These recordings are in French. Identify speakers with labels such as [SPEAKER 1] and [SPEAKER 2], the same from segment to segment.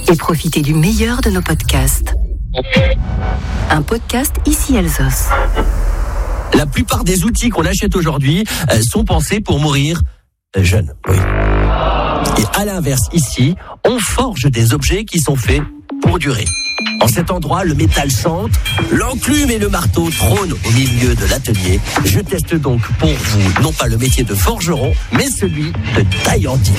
[SPEAKER 1] et profitez du meilleur de nos podcasts. Un podcast Ici Alsos.
[SPEAKER 2] La plupart des outils qu'on achète aujourd'hui sont pensés pour mourir jeune. Oui. Et à l'inverse, ici, on forge des objets qui sont faits pour durer. En cet endroit, le métal chante, l'enclume et le marteau trônent au milieu de l'atelier. Je teste donc pour vous, non pas le métier de forgeron, mais celui de taillandier.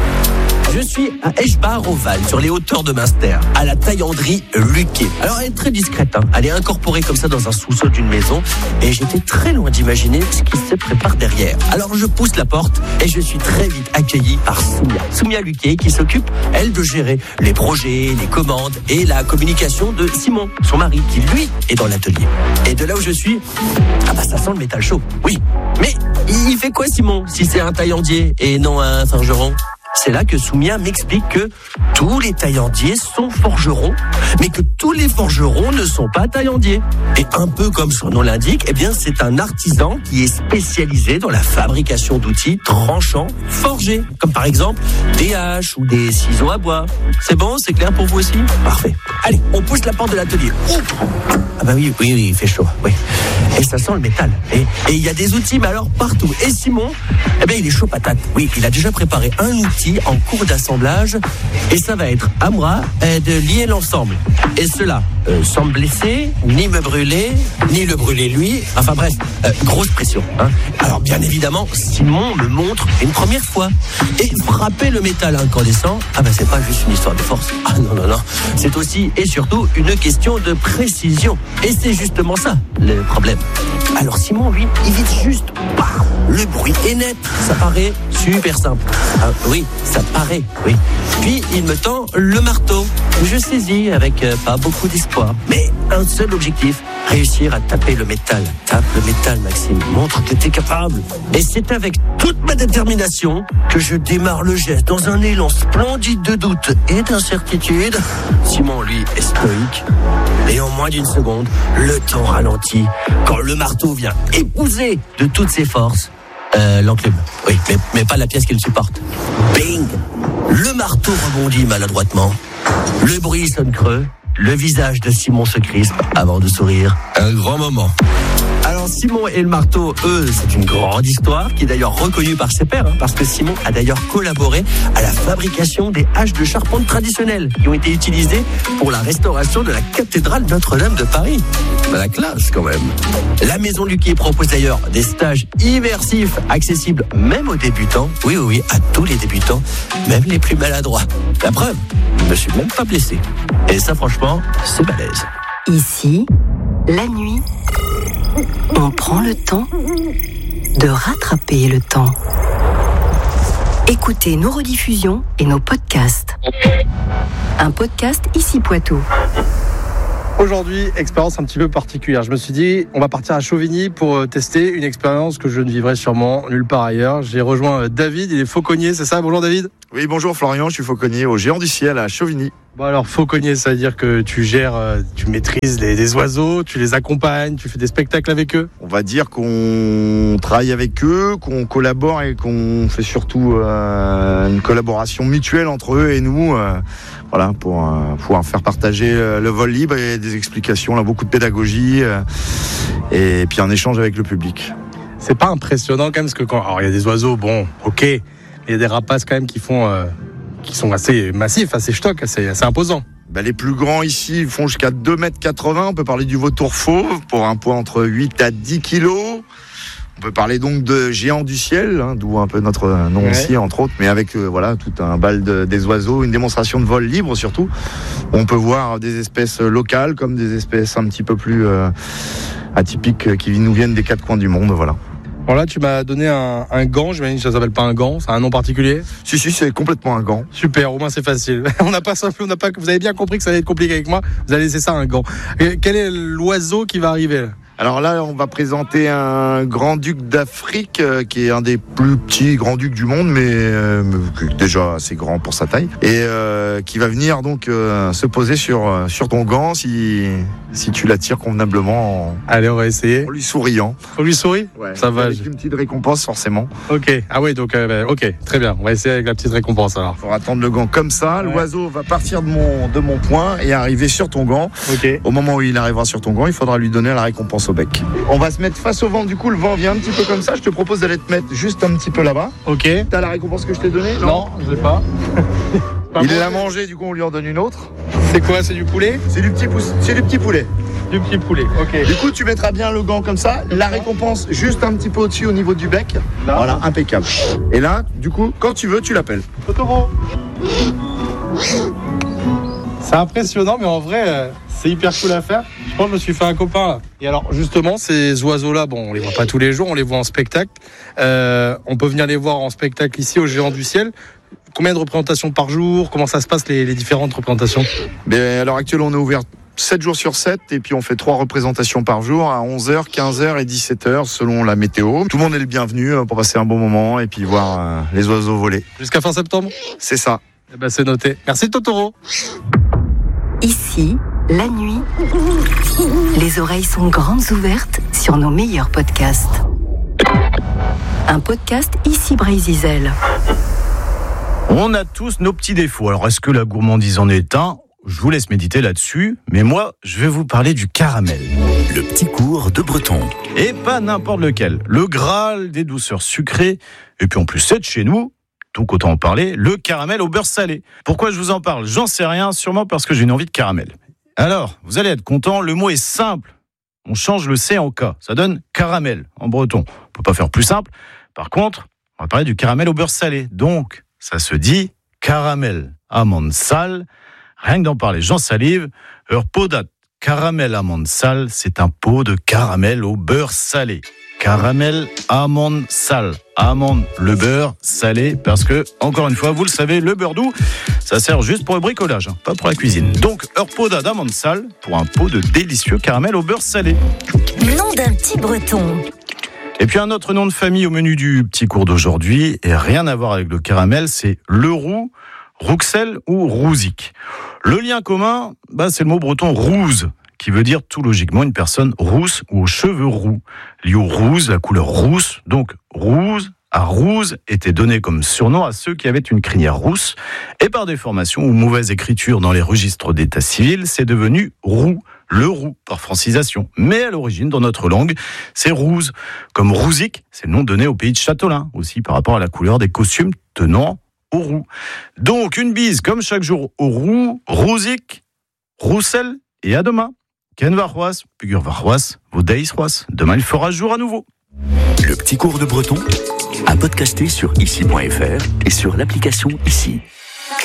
[SPEAKER 2] Je suis à Eschbar-au-Val, sur les hauteurs de Münster, à la taillanderie Luquet. Alors, elle est très discrète, Elle est incorporée comme ça dans un sous-sol d'une maison. Et j'étais très loin d'imaginer ce qui se prépare derrière. Alors, je pousse la porte et je suis très vite accueilli par Soumia Luquet, qui s'occupe, elle, de gérer les projets, les commandes et la communication de Simon, son mari, qui, lui, est dans l'atelier. Et de là où je suis, ça sent le métal chaud, oui. Mais il fait quoi, Simon, si c'est un taillandier et non un forgeron ? C'est là que Soumia m'explique que tous les taillandiers sont forgerons, mais que tous les forgerons ne sont pas taillandiers. Et un peu comme son nom l'indique, c'est un artisan qui est spécialisé dans la fabrication d'outils tranchants forgés, comme par exemple des haches ou des ciseaux à bois. C'est bon, c'est clair pour vous aussi ? Parfait. Allez, on pousse la porte de l'atelier. Oui, il fait chaud, oui. Et ça sent le métal. Et il y a des outils, mais alors partout. Et Simon, il est chaud patate. Oui, il a déjà préparé un outil en cours d'assemblage. Et ça va être à moi de lier l'ensemble. Et cela, sans me blesser, ni me brûler, ni le brûler lui. Enfin bref, grosse pression. Alors bien évidemment, Simon me montre une première fois. Et frapper le métal incandescent, c'est pas juste une histoire de force. Non. C'est aussi et surtout une question de précision. Et c'est justement ça, le problème. Alors Simon, lui, il vite juste. Le bruit est net. Ça paraît super simple. Oui, ça paraît, oui. Puis il me tend le marteau. Je saisis avec pas beaucoup d'espoir. Mais un seul objectif, réussir à taper le métal. Tape le métal, Maxime. Montre que t'es capable. Et c'est avec toute ma détermination que je démarre le geste dans un élan splendide de doute et d'incertitude. Simon, lui, est stoïque. Et en moins d'une seconde, le temps ralentit quand le marteau vient épouser de toutes ses forces l'enclume. Oui, mais pas la pièce qu'il supporte. Bing! Le marteau rebondit maladroitement. Le bruit sonne creux. Le visage de Simon se crispe avant de sourire. Un grand moment. Alors Simon et le marteau, eux, c'est une grande histoire qui est d'ailleurs reconnue par ses pairs, parce que Simon a d'ailleurs collaboré à la fabrication des haches de charpente traditionnelles qui ont été utilisées pour la restauration de la cathédrale Notre-Dame de Paris. La classe quand même. La maison Luquet propose d'ailleurs des stages immersifs accessibles même aux débutants. Oui, à tous les débutants, même les plus maladroits. La preuve, je me suis même pas blessé. Et ça franchement, c'est balèze.
[SPEAKER 1] Ici, la nuit, on prend le temps de rattraper le temps. Écoutez nos rediffusions et nos podcasts. Un podcast Ici Poitou.
[SPEAKER 3] Aujourd'hui, expérience un petit peu particulière. Je me suis dit, on va partir à Chauvigny pour tester une expérience que je ne vivrai sûrement nulle part ailleurs. J'ai rejoint David, il est fauconnier, c'est ça ? Bonjour David.
[SPEAKER 4] Oui, bonjour Florian, je suis fauconnier au Géant du Ciel à Chauvigny.
[SPEAKER 3] Bon alors, fauconnier, ça veut dire que tu gères, tu maîtrises les oiseaux, tu les accompagnes, tu fais des spectacles avec eux ?
[SPEAKER 4] On va dire qu'on travaille avec eux, qu'on collabore et qu'on fait surtout une collaboration mutuelle entre eux et nous, pour pouvoir faire partager le vol libre et des explications, beaucoup de pédagogie et puis un échange avec le public.
[SPEAKER 3] C'est pas impressionnant quand même, parce que alors il y a des oiseaux, bon, ok, mais il y a des rapaces quand même qui sont assez massifs, assez stock, assez imposants.
[SPEAKER 4] Les plus grands ici font jusqu'à 2,80 m. On peut parler du vautour fauve pour un poids entre 8 à 10 kilos. On peut parler donc de géant du ciel, d'où un peu notre nom aussi, entre autres, mais avec tout un bal des oiseaux, une démonstration de vol libre surtout. On peut voir des espèces locales comme des espèces un petit peu plus atypiques qui nous viennent des quatre coins du monde, voilà.
[SPEAKER 3] Bon là, tu m'as donné un gant, j'imagine que ça s'appelle pas un gant, ça a un nom particulier ?
[SPEAKER 4] Si, c'est complètement un gant.
[SPEAKER 3] Super, au moins c'est facile. Vous avez bien compris que ça allait être compliqué avec moi, vous allez laisser ça un gant. Et quel est l'oiseau qui va arriver là ?
[SPEAKER 4] Alors là, on va présenter un grand-duc d'Afrique qui est un des plus petits grands-ducs du monde, mais déjà assez grand pour sa taille, et qui va venir donc se poser sur ton gant si tu l'attires convenablement.
[SPEAKER 3] Allez, on va essayer.
[SPEAKER 4] En lui souriant.
[SPEAKER 3] On lui sourit ?
[SPEAKER 4] Ouais.
[SPEAKER 3] Ça va.
[SPEAKER 4] Avec une petite récompense forcément.
[SPEAKER 3] Ok. Ah oui, donc ok, très bien. On va essayer avec la petite récompense alors.
[SPEAKER 4] Il faudra tendre le gant comme ça.
[SPEAKER 3] Ouais.
[SPEAKER 4] L'oiseau va partir de mon poing et arriver sur ton gant.
[SPEAKER 3] Ok.
[SPEAKER 4] Au moment où il arrivera sur ton gant, il faudra lui donner la récompense au bec. On va se mettre face au vent. Du coup, le vent vient un petit peu comme ça. Je te propose d'aller te mettre juste un petit peu là-bas.
[SPEAKER 3] Ok.
[SPEAKER 4] T'as la récompense que je t'ai donnée ?
[SPEAKER 3] Non, je l'ai pas.
[SPEAKER 4] Il l'a mangé, du coup on lui en donne une autre.
[SPEAKER 3] C'est quoi ? C'est du poulet ?
[SPEAKER 4] C'est du petit poulet.
[SPEAKER 3] Du petit poulet. Ok.
[SPEAKER 4] Du coup tu mettras bien le gant comme ça, la récompense juste un petit peu au-dessus au niveau du bec.
[SPEAKER 3] Là.
[SPEAKER 4] Voilà, impeccable. Et là, du coup, quand tu veux, tu l'appelles.
[SPEAKER 3] Totoro. C'est impressionnant, mais en vrai, c'est hyper cool à faire. Je pense que je me suis fait un copain là. Et alors justement, ces oiseaux-là, bon, on les voit pas tous les jours, on les voit en spectacle. On peut venir les voir en spectacle ici au Géant du Ciel. Combien de représentations par jour ? Comment ça se passe les différentes représentations ?
[SPEAKER 4] Mais à l'heure actuelle, on est ouvert 7 jours sur 7 et puis on fait 3 représentations par jour à 11h, 15h et 17h selon la météo. Tout le monde est le bienvenu pour passer un bon moment et puis voir les oiseaux voler.
[SPEAKER 3] Jusqu'à fin septembre ?
[SPEAKER 4] C'est ça.
[SPEAKER 3] Eh ben, c'est noté. Merci Totoro.
[SPEAKER 1] Ici, la nuit, les oreilles sont grandes ouvertes sur nos meilleurs podcasts. Un podcast Ici Brésil.
[SPEAKER 5] On a tous nos petits défauts. Alors, est-ce que la gourmandise en est un ? Je vous laisse méditer là-dessus. Mais moi, je vais vous parler du caramel.
[SPEAKER 6] Le petit cours de Breton.
[SPEAKER 5] Et pas n'importe lequel. Le Graal des douceurs sucrées. Et puis en plus, c'est de chez nous. Donc autant en parler. Le caramel au beurre salé. Pourquoi je vous en parle ? J'en sais rien. Sûrement parce que j'ai une envie de caramel. Alors, vous allez être content. Le mot est simple. On change le C en K. Ça donne caramel en breton. On peut pas faire plus simple. Par contre, on va parler du caramel au beurre salé. Donc, ça se dit caramel, amande sale. Rien que d'en parler, j'en salive. Pot caramel, amande sale, c'est un pot de caramel au beurre salé. Caramel, amande sale. Amande, le beurre salé, parce que, encore une fois, vous le savez, le beurre doux, ça sert juste pour le bricolage, pas pour la cuisine. Donc, pot d'amande sale pour un pot de délicieux caramel au beurre salé.
[SPEAKER 7] Nom d'un petit breton.
[SPEAKER 5] Et puis un autre nom de famille au menu du petit cours d'aujourd'hui, et rien à voir avec le caramel, c'est le roux, rouxel ou rouzic. Le lien commun, c'est le mot breton rouze, qui veut dire tout logiquement une personne rousse ou aux cheveux roux. Lié au rouge, la couleur rousse, donc rouze à rouze était donné comme surnom à ceux qui avaient une crinière rousse, et par déformation ou mauvaise écriture dans les registres d'état civil, c'est devenu roux. Le roux, par francisation. Mais à l'origine, dans notre langue, c'est rouze. Comme rouzic, c'est le nom donné au pays de Châtelain, aussi par rapport à la couleur des costumes tenant au roux. Donc, une bise, comme chaque jour, au roux, rouzic, roussel, et à demain. Ken Varroas, Pugur Varroas, Vaudeis Roas. Demain, il fera jour à nouveau.
[SPEAKER 6] Le petit cours de Breton, à podcaster sur ici.fr et sur l'application Ici.